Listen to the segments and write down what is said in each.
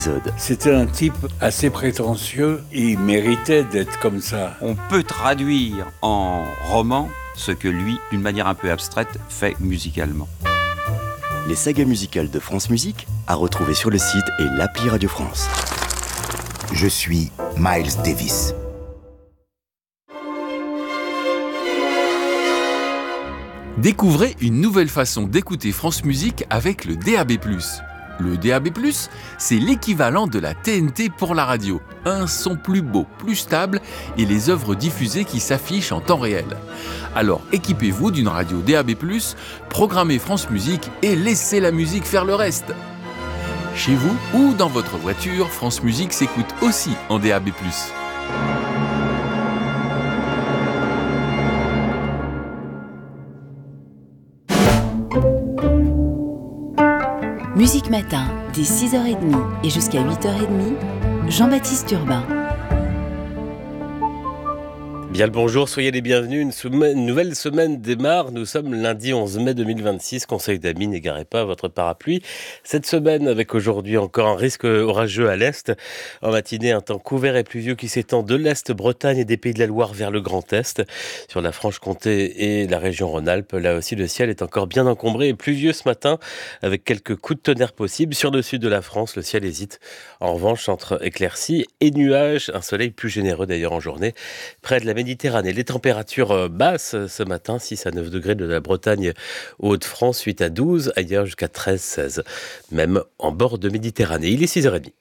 C'était un type assez prétentieux et il méritait d'être comme ça. On peut traduire en roman ce que lui, d'une manière un peu abstraite, fait musicalement. Les sagas musicales de France Musique à retrouver sur le site et l'appli Radio France. Je suis Miles Davis. Découvrez une nouvelle façon d'écouter France Musique avec le DAB+. Le DAB+, c'est l'équivalent de la TNT pour la radio. Un son plus beau, plus stable et les œuvres diffusées qui s'affichent en temps réel. Alors équipez-vous d'une radio DAB+, programmez France Musique et laissez la musique faire le reste. Chez vous ou dans votre voiture, France Musique s'écoute aussi en DAB+. Musique Matin, dès 6h30 et jusqu'à 8h30, Jean-Baptiste Urbain. Bien le bonjour, soyez les bienvenus. Une nouvelle semaine démarre. Nous sommes lundi 11 mai 2026. Conseil d'amis, n'égarez pas votre parapluie. Cette semaine, avec aujourd'hui encore un risque orageux à l'est. En matinée, un temps couvert et pluvieux qui s'étend de l'Est Bretagne et des Pays de la Loire vers le Grand Est. Sur la Franche-Comté et la région Rhône-Alpes, là aussi, le ciel est encore bien encombré et pluvieux ce matin, avec quelques coups de tonnerre possibles. Sur le sud de la France, le ciel hésite. En revanche, entre éclaircies et nuages, un soleil plus généreux d'ailleurs en journée. Près de la Méditerranée. Les températures basses ce matin, 6 à 9 degrés de la Bretagne aux Hauts-de-France, 8 à 12, ailleurs jusqu'à 13-16, même en bord de Méditerranée. Il est 6h30.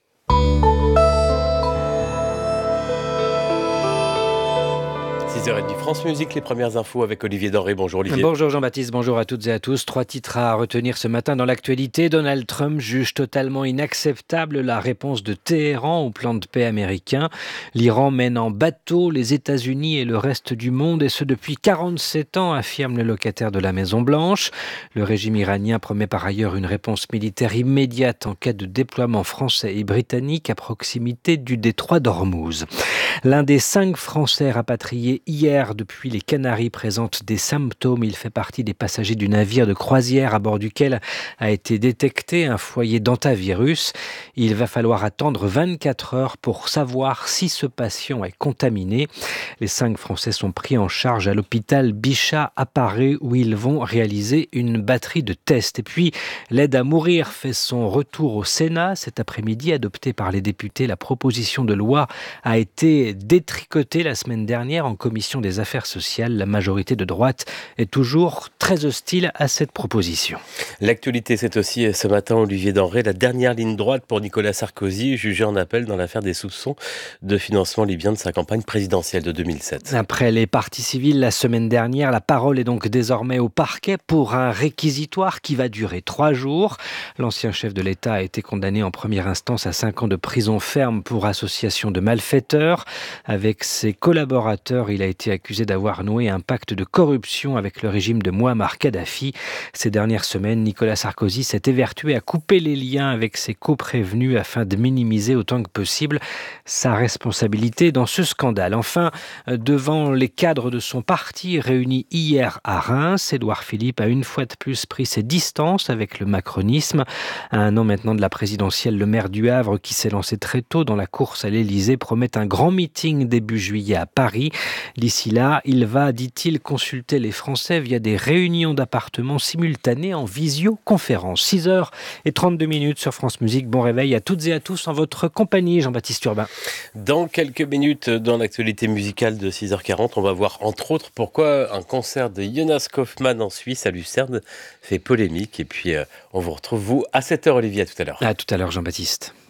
France Musique, les premières infos avec Olivier Denré. Bonjour Olivier. Bonjour Jean-Baptiste, bonjour à toutes et à tous. 3 titres à retenir ce matin dans l'actualité. Donald Trump juge totalement inacceptable la réponse de Téhéran au plan de paix américain. L'Iran mène en bateau les États-Unis et le reste du monde, et ce depuis 47 ans, affirme le locataire de la Maison-Blanche. Le régime iranien promet par ailleurs une réponse militaire immédiate en cas de déploiement français et britannique à proximité du détroit d'Ormuz. L'un des 5 Français rapatriés hier depuis les Canaries présente des symptômes. Il fait partie des passagers du navire de croisière à bord duquel a été détecté un foyer d'hantavirus. Il va falloir attendre 24 heures pour savoir si ce patient est contaminé. Les 5 Français sont pris en charge à l'hôpital Bichat à Paris où ils vont réaliser une batterie de tests. Et puis, l'aide à mourir fait son retour au Sénat. Cet après-midi, adoptée par les députés, la proposition de loi a été détricotée la semaine dernière en commission des affaires sociales. La majorité de droite est toujours très hostile à cette proposition. L'actualité, c'est aussi ce matin, Olivier Denré, la dernière ligne droite pour Nicolas Sarkozy, jugé en appel dans l'affaire des soupçons de financement libyen de sa campagne présidentielle de 2007. Après les parties civiles la semaine dernière, la parole est donc désormais au parquet pour un réquisitoire qui va durer 3 jours. L'ancien chef de l'État a été condamné en première instance à 5 ans de prison ferme pour association de malfaiteurs. Avec ses collaborateurs, il a été accusé d'avoir noué un pacte de corruption avec le régime de Mouammar Kadhafi. Ces dernières semaines, Nicolas Sarkozy s'est évertué à couper les liens avec ses coprévenus afin de minimiser autant que possible sa responsabilité dans ce scandale. Enfin, devant les cadres de son parti réunis hier à Reims, Édouard Philippe a une fois de plus pris ses distances avec le macronisme. À 1 an maintenant de la présidentielle, le maire du Havre, qui s'est lancé très tôt dans la course à l'Élysée, promet un grand meeting début juillet à Paris. D'ici là, il va, dit-il, consulter les Français via des réunions d'appartements simultanées en visioconférence. 6h32 sur France Musique. Bon réveil à toutes et à tous en votre compagnie, Jean-Baptiste Urbain. Dans quelques minutes, dans l'actualité musicale de 6h40, on va voir entre autres pourquoi un concert de Jonas Kaufmann en Suisse à Lucerne fait polémique. Et puis, on vous retrouve, vous, à 7h, Olivier, à tout à l'heure. À tout à l'heure, Jean-Baptiste.